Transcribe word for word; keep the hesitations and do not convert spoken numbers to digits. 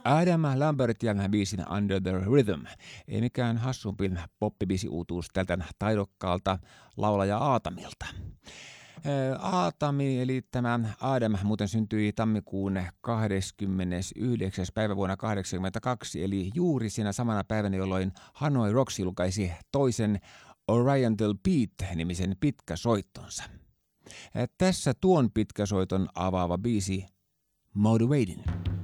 Adam Lambert ja biisin Under the Rhythm. Ei mikään hassumpi poppibiisi-uutuus tältä taidokkaalta laulaja Aatamilta. Aatami, eli tämä Adam, muuten syntyi tammikuun kahdeskymmenesyhdeksäs päivä vuonna tuhatyhdeksänsataakahdeksankymmentäkaksi, eli juuri siinä samana päivänä, jolloin Hanoi Rocks julkaisi toisen Oriental Beat-nimisen pitkäsoittonsa. Tässä tuon pitkäsoiton avaava biisi Motivating.